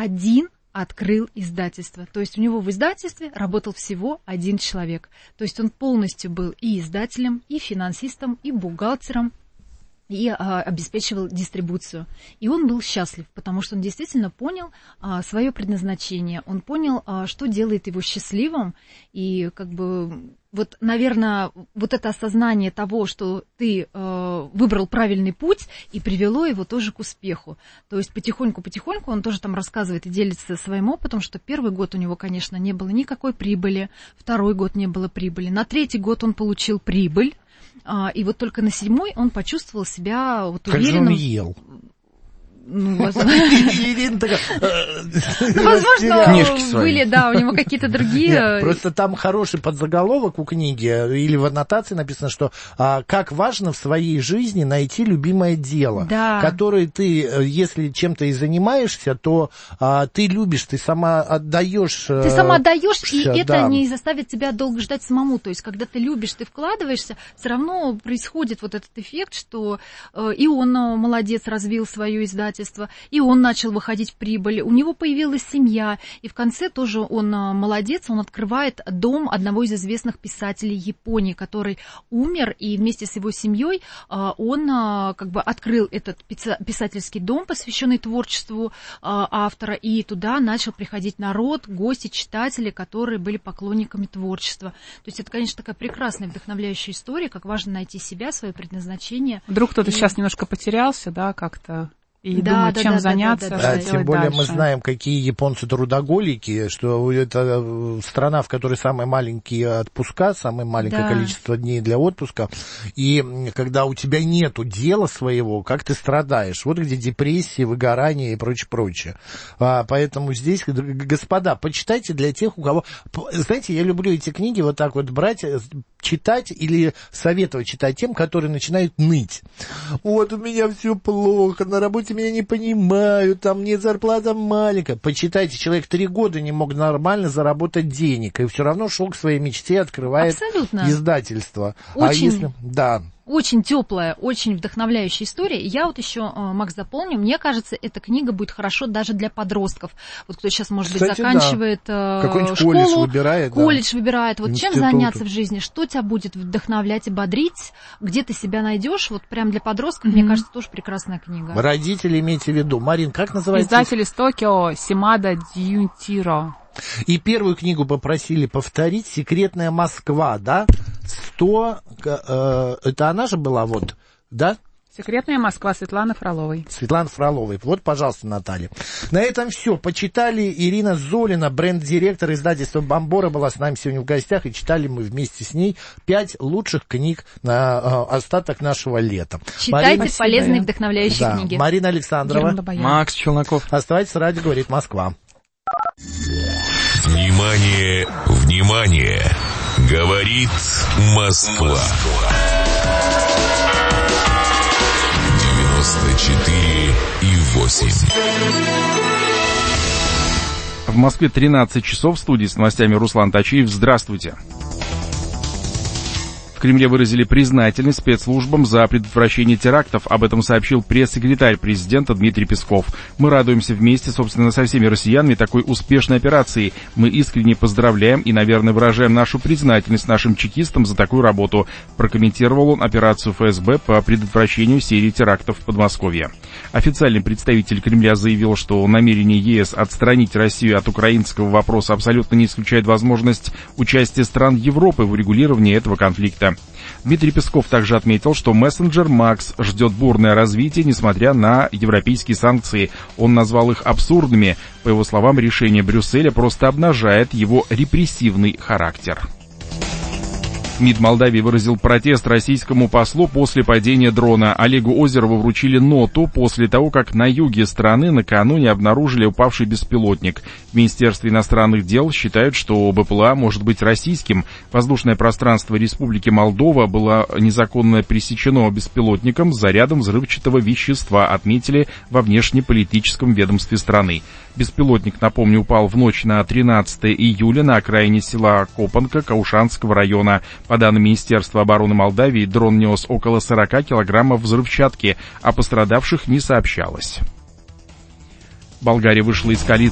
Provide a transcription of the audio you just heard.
один открыл издательство. То есть у него в издательстве работал всего один человек. То есть он полностью был и издателем, и финансистом, и бухгалтером, и обеспечивал дистрибуцию. И он был счастлив, потому что он действительно понял свое предназначение. Он понял, что делает его счастливым. И как бы вот, наверное, вот это осознание того, что ты выбрал правильный путь, и привело его тоже к успеху. То есть потихоньку он тоже там рассказывает и делится своим опытом, что первый год у него, конечно, не было никакой прибыли, второй год не было прибыли, на третий год он получил прибыль, и вот только на 7-й он почувствовал себя вот уверенным. Как же он ел? Ну, возможно, были, да, у него какие-то другие... Просто там хороший подзаголовок у книги, или в аннотации написано, что как важно в своей жизни найти любимое дело, которое ты, если чем-то и занимаешься, то ты любишь, ты сама отдаешь. Ты сама отдаешь, и это не заставит тебя долго ждать самому. То есть, когда ты любишь, ты вкладываешься, все равно происходит вот этот эффект, что и он молодец, развил свое издательство, и он начал выходить в прибыль, у него появилась семья, и в конце тоже он молодец, он открывает дом одного из известных писателей Японии, который умер, и вместе с его семьей он как бы открыл этот писательский дом, посвященный творчеству автора, и туда начал приходить народ, гости, читатели, которые были поклонниками творчества. То есть это, конечно, такая прекрасная, вдохновляющая история, как важно найти себя, свое предназначение. Вдруг кто-то сейчас немножко потерялся, да, как-то, и думает, чем заняться. Тем более мы знаем, какие японцы трудоголики, что это страна, в которой самые маленькие отпуска, самое маленькое количество дней для отпуска, и когда у тебя нету дела своего, как ты страдаешь, вот где депрессия, выгорание и прочее. Поэтому здесь, господа, почитайте для тех, у кого... Знаете, я люблю эти книги вот так вот брать, читать или советовать читать тем, которые начинают ныть. Вот у меня все плохо, на работе меня не понимают, там мне зарплата маленькая. Почитайте, человек 3 года не мог нормально заработать денег, и все равно шел к своей мечте, открывает издательство. Очень. Очень теплая, очень вдохновляющая история. И я вот еще, Макс, дополню, мне кажется, эта книга будет хорошо даже для подростков. Вот кто сейчас, может быть, заканчивает школу, колледж выбирает. Вот чем заняться в жизни, что тебя будет вдохновлять и бодрить, где ты себя найдешь. Вот прям для подростков, мне кажется, тоже прекрасная книга. Родители, имейте в виду. Марин, как называется? Издатель из Токио, Симада Дьюнтиро. И первую книгу попросили повторить «Секретная Москва», да? 100... это она же была, вот, да? «Секретная Москва» Светланы Фроловой. Светланы Фроловой. Вот, пожалуйста, Наталья. На этом все. Почитали. Ирина Золина, бренд-директор издательства «Бомбора», была с нами сегодня в гостях, и читали мы вместе с ней 5 лучших книг на остаток нашего лета. Читайте полезные, вдохновляющие книги. Марина Александрова. Макс Челноков. Оставайтесь, радио говорит Москва. Внимание, внимание! Говорит Москва. 94,8. В Москве 13 часов. В студии с новостями Руслан Тачиев. Здравствуйте. В Кремле выразили признательность спецслужбам за предотвращение терактов. Об этом сообщил пресс-секретарь президента Дмитрий Песков. Мы радуемся вместе, собственно, со всеми россиянами такой успешной операции. Мы искренне поздравляем и, наверное, выражаем нашу признательность нашим чекистам за такую работу. Прокомментировал он операцию ФСБ по предотвращению серии терактов в Подмосковье. Официальный представитель Кремля заявил, что намерение ЕС отстранить Россию от украинского вопроса абсолютно не исключает возможность участия стран Европы в урегулировании этого конфликта. Дмитрий Песков также отметил, что мессенджер Макс ждет бурное развитие, несмотря на европейские санкции. Он назвал их абсурдными. По его словам, решение Брюсселя просто обнажает его репрессивный характер. МИД Молдавии выразил протест российскому послу после падения дрона. Олегу Озерову вручили ноту после того, как на юге страны накануне обнаружили упавший беспилотник. В Министерстве иностранных дел считают, что БПЛА может быть российским. Воздушное пространство Республики Молдова было незаконно пресечено беспилотником с зарядом взрывчатого вещества, отметили во внешнеполитическом ведомстве страны. Беспилотник, напомню, упал в ночь на 13 июля на окраине села Копанка Каушанского района. По данным Министерства обороны Молдавии, дрон нес около 40 килограммов взрывчатки, а пострадавших не сообщалось. Болгария вышла из коалиции